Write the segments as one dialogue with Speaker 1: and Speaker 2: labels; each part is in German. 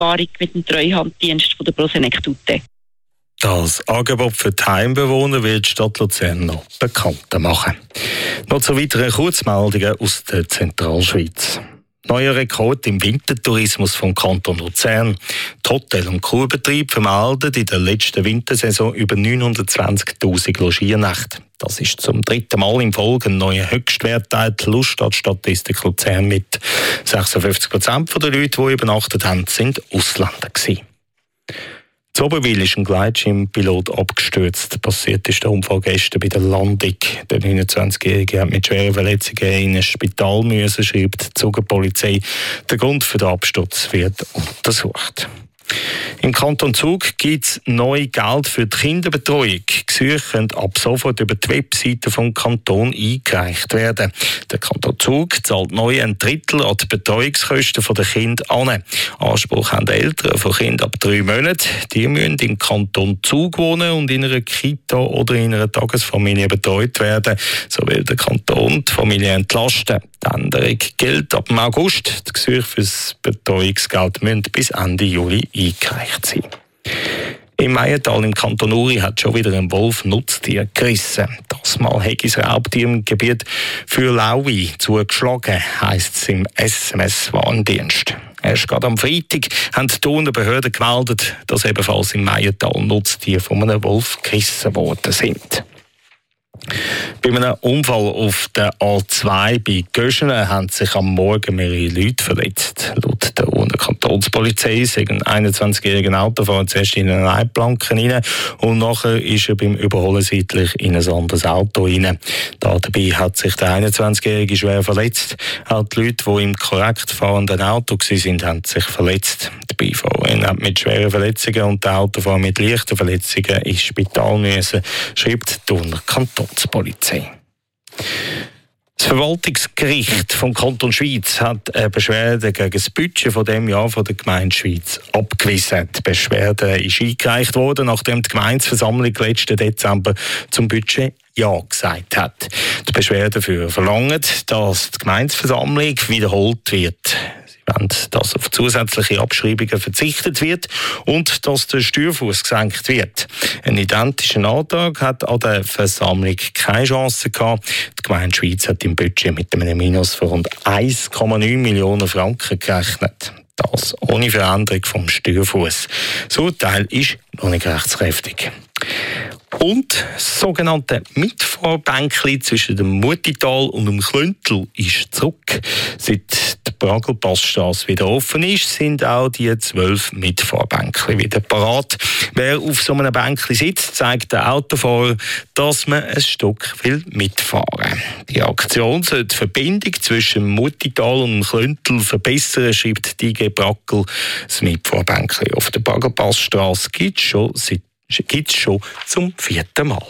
Speaker 1: Vereinbarung mit dem Treuhanddienst von der Prosenektute.
Speaker 2: Das Angebot für die Heimbewohner will die Stadt Luzern noch bekannter machen. Noch zu weiteren Kurzmeldungen aus der Zentralschweiz. Neuer Rekord im Wintertourismus vom Kanton Luzern. Die Hotel- und Kurbetriebe vermelden in der letzten Wintersaison über 920'000 Logiernächte. Das ist zum dritten Mal in Folge ein neuer Höchstwert. Die Luststadt-Statistik Luzern mit 56% der Leute, die übernachtet haben, sind Ausländer gewesen. In Oberwil ist ein Gleitschirmpilot abgestürzt. Passiert ist der Unfall gestern bei der Landung. Der 29-Jährige hat mit schweren Verletzungen in ein Spital müssen, schreibt die Zugerpolizei. Der Grund für den Absturz wird untersucht. Im Kanton Zug gibt es neu Geld für die Kinderbetreuung. Gesuche können ab sofort über die Webseite vom Kanton eingereicht werden. Der Kanton Zug zahlt neu ein Drittel an die Betreuungskosten der Kinder an. Anspruch haben Eltern von Kindern ab 3 Monaten. Die müssen im Kanton Zug wohnen und in einer Kita oder in einer Tagesfamilie betreut werden. So will der Kanton die Familie entlasten. Die Änderung gilt ab August. Die Gesuche für das Betreuungsgeld müssen bis Ende Juli eingereicht sein. Im Meiental im Kanton Uri hat schon wieder ein Wolf Nutztier gerissen. Das Mal hat das Raubtier im Gebiet für Laui zugeschlagen, heisst es im SMS-Warndienst. Erst gerade am Freitag haben die Thuner Behörden gemeldet, dass ebenfalls im Meiental Nutztiere von einem Wolf gerissen worden sind. Bei einem Unfall auf der A2 bei Göschenen haben sich am Morgen mehrere Leute verletzt. Laut der Urner Kantonspolizei ist ein 21-jähriger Autofahrer zuerst in eine Leitplanke rein und nachher ist er beim Überholen seitlich in ein anderes Auto rein. Dabei hat sich der 21-jährige schwer verletzt. Auch die Leute, die im korrekt fahrenden Auto waren, haben sich verletzt. Die Beifahrerin hat mit schweren Verletzungen und der Autofahrer mit leichten Verletzungen ins Spital müssen, schreibt die Urner Kantonspolizei. Das Verwaltungsgericht vom Kanton Schwyz hat eine Beschwerde gegen das Budget von dem Jahr von der Gemeinde Schwyz abgewiesen. Die Beschwerde ist eingereicht worden, nachdem die Gemeindeversammlung letzten Dezember zum Budget Ja gesagt hat. Die Beschwerde verlangt, dass die Gemeindeversammlung wiederholt wird. Dass auf zusätzliche Abschreibungen verzichtet wird und dass der Steuerfuss gesenkt wird. Ein identischer Antrag hat an der Versammlung keine Chance gehabt. Die Gemeinde Schwyz hat im Budget mit einem Minus von rund 1,9 Millionen Franken gerechnet. Das ohne Veränderung vom Steuerfuss. Das Urteil ist noch nicht rechtskräftig. Und das sogenannte Mitfahrbänkli zwischen dem Mutital und dem Klöntel ist zurück. Seit die Pragelpassstrasse wieder offen ist, sind auch die 12 Mitfahrbänkli wieder parat. Wer auf so einem Bänkli sitzt, zeigt der Autofahrer, dass man ein Stück mitfahren will. Die Aktion soll die Verbindung zwischen dem Mutital und dem Klöntel verbessern, schreibt die IG Brackel. Das Mitfahrbänkli auf der Pragelpassstrasse gibt es schon zum 4. Mal.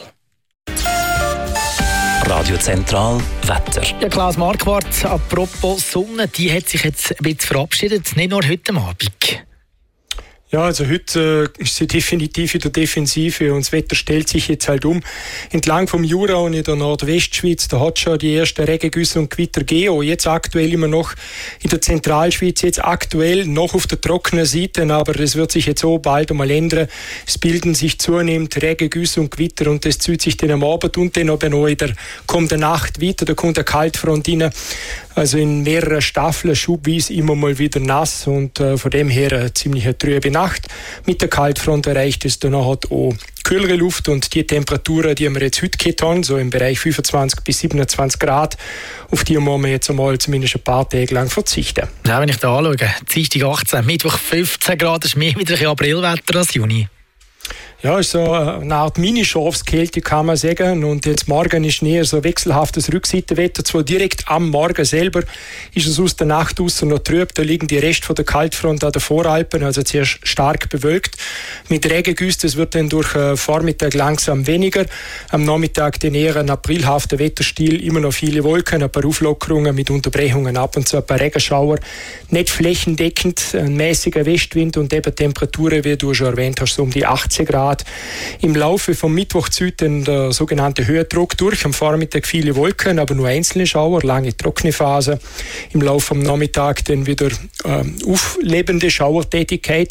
Speaker 3: Radio Zentral Wetter.
Speaker 4: Ja, Klaus Marquardt, apropos Sonne, die hat sich jetzt ein bisschen verabschiedet, nicht nur heute Abend.
Speaker 5: Ja, also heute ist sie definitiv in der Defensive und das Wetter stellt sich jetzt halt um. Entlang vom Jura und in der Nordwestschweiz, da hat schon die ersten Regengüsse und Gewitter gegeben. Jetzt aktuell immer noch in der Zentralschweiz, jetzt aktuell noch auf der trockenen Seite, aber das wird sich jetzt so bald einmal ändern. Es bilden sich zunehmend Regengüsse und Gewitter und das zieht sich dann am Abend und dann aber noch in der kommenden Nacht weiter. Da kommt eine Kaltfront rein. Also in mehreren Staffeln schubweise immer mal wieder nass und von dem her eine ziemlich trübe Nacht. Mit der Kaltfront erreicht es dann auch kühlere Luft und die Temperaturen, die wir jetzt heute gehabt haben, so im Bereich 25 bis 27 Grad, auf die müssen wir jetzt einmal zumindest ein paar Tage lang verzichten.
Speaker 4: Ja, wenn ich da anschaue, Dienstag 18, Mittwoch 15 Grad, das ist mehr wieder ein Aprilwetter als Juni.
Speaker 5: Ja, ist so eine Art Mini-Schafskälte, kann man sagen. Und jetzt morgen ist näher so wechselhaftes Rückseitenwetter. Zwar direkt am Morgen selber ist es aus der Nacht raus noch trüb. Da liegen die Reste von der Kaltfront an der Voralpen, also sehr stark bewölkt. Mit Regengüsse, das wird dann durch Vormittag langsam weniger. Am Nachmittag den eher ein aprilhafter Wetterstil. Immer noch viele Wolken, ein paar Auflockerungen mit Unterbrechungen, ab und zu ein paar Regenschauer. Nicht flächendeckend, ein mäßiger Westwind und eben Temperaturen, wie du schon erwähnt hast, so um die 18 Grad. Grad. Im Laufe vom Mittwoch zieht dann der sogenannte Höhendruck durch. Am Vormittag viele Wolken, aber nur einzelne Schauer, lange trockene Phase. Im Laufe vom Nachmittag dann wieder auflebende Schauertätigkeit.